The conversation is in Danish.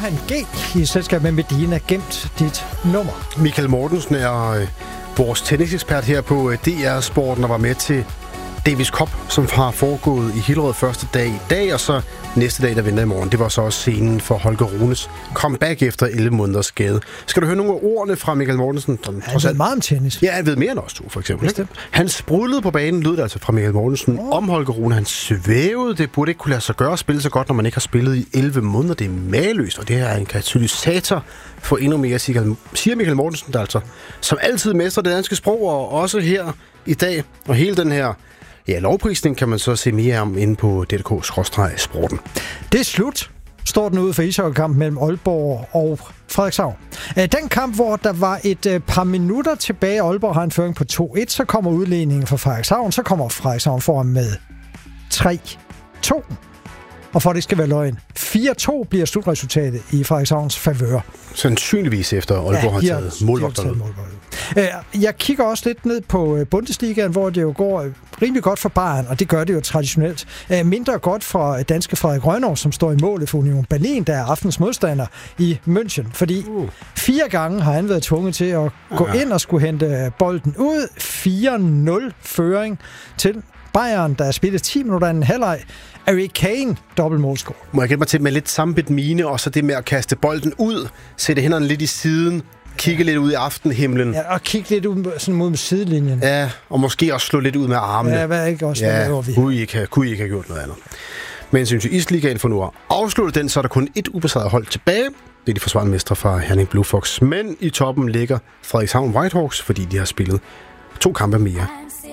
Johan G. i selskab med Medina gemt dit nummer. Michael Mortensen er vores tennisekspert her på DR Sporten og var med til Davis Cup, som har foregået i Hillerød første dag i dag, og så næste dag, der venter i morgen. Det var så også scenen for Holger Runes comeback efter 11 måneders skade. Skal du høre nogle af ordene fra Michael Mortensen? Han ved meget om tennis. Ja, han ved mere end os to, for eksempel. Han sprudlede på banen, lød det altså fra Michael Mortensen om Holger Rune. Han svævede. Det burde ikke kunne lade sig gøre at spille så godt, når man ikke har spillet i 11 måneder. Det er mageløst, og det her er en katalysator for endnu mere, siger Michael Mortensen, der altså som altid mestrer det danske sprog, og også her i dag. Og hele den her lovprisning kan man så se mere om inde på DK/sporten. Det er slut, står den ude for ishockeykampen mellem Aalborg og Frederikshavn. Den kamp, hvor der var et par minutter tilbage, Aalborg har en føring på 2-1, så kommer udledningen fra Frederikshavn, så kommer Frederikshavn foran med 3-2. Og for det skal være løgn, 4-2 bliver slutresultatet i Frederikshavns favør. Sandsynligvis efter Aalborg har taget målvogter. Jeg kigger også lidt ned på Bundesligaen, hvor det jo går rimelig godt for Bayern, og det gør det jo traditionelt. Mindre godt for danske Frederik Rønnow, som står i målet for Union Berlin, der er aftens modstander i München. Fordi 4 gange har han været tvunget til at gå ind og skulle hente bolden ud. 4-0 føring til Bayern, der er spillet 10 minutter i en halvleg. Harry Kane, dobbeltmålscore. Må jeg gætte mig til med lidt sammenbidt mine, og så det med at kaste bolden ud, sætte hænderne lidt i siden, kigge lidt ud i aftenhimlen. Ja, og kigge lidt ud sådan mod sidelinjen. Ja, og måske også slå lidt ud med armene. Ja, hvad ikke også? Ja, kunne I ikke have gjort noget andet. Men synes jeg, Isligaen for nu at afslutte den, så er der kun et ubesejret hold tilbage. Det er de forsvarende mestre fra Herning Blue Fox. Men i toppen ligger Frederikshavn Whitehawks, fordi de har spillet 2 kampe mere